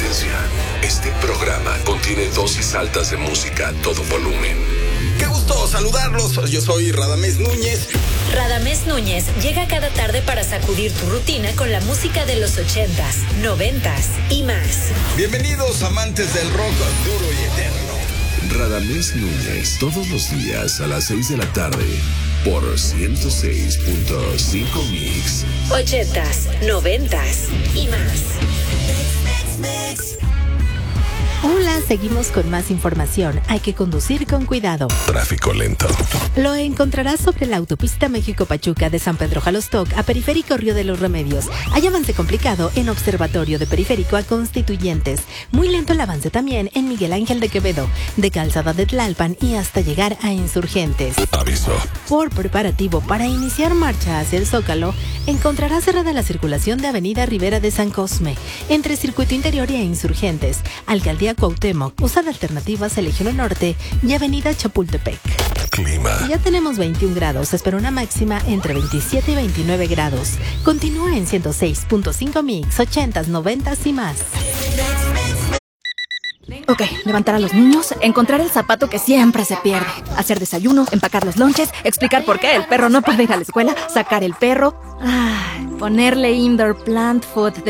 Atención, este programa contiene dosis altas de música a todo volumen. ¡Qué gusto saludarlos! Yo soy Radamés Núñez. Radamés Núñez llega cada tarde para sacudir tu rutina con la música de los 80s, 90s y más. Bienvenidos amantes del rock duro y eterno. Radamés Núñez, todos los días a las 6 de la tarde por 106.5 Mix. 80s, 90s y más. Hola, seguimos con más información. Hay que conducir con cuidado. Tráfico lento. Lo encontrarás sobre la autopista México-Pachuca de San Pedro Jalostoc a Periférico Río de los Remedios. Hay avance complicado en Observatorio de Periférico a Constituyentes. Muy lento el avance también en Miguel Ángel de Quevedo, de Calzada de Tlalpan y hasta llegar a Insurgentes. Aviso. Por preparativo para iniciar marcha hacia el Zócalo, encontrarás cerrada la circulación de Avenida Rivera de San Cosme, entre Circuito Interior y Insurgentes, Alcaldía Cuauhtémoc, usa de alternativas Elegio Norte y Avenida Chapultepec. Clima. Ya tenemos 21 grados, espera una máxima entre 27 y 29 grados. Continúa en 106.5 Mix, 80s, 90s y más. Ok, levantar a los niños, encontrar el zapato que siempre se pierde, hacer desayuno, empacar los lonches, explicar por qué el perro no puede ir a la escuela, sacar el perro, ponerle indoor plant food